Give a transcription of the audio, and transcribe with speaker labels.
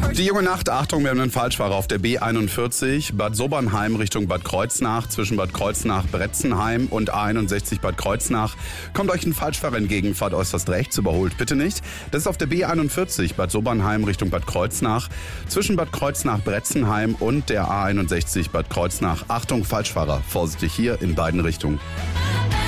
Speaker 1: Die junge Nacht, Achtung, wir haben einen Falschfahrer auf der B41, Bad Sobernheim Richtung Bad Kreuznach, zwischen Bad Kreuznach-Bretzenheim und A61 Bad Kreuznach. Kommt euch ein Falschfahrer entgegen, fahrt äußerst rechts, überholt bitte nicht. Das ist auf der B41, Bad Sobernheim Richtung Bad Kreuznach, zwischen Bad Kreuznach-Bretzenheim und der A61 Bad Kreuznach. Achtung, Falschfahrer, vorsichtig hier in beiden Richtungen.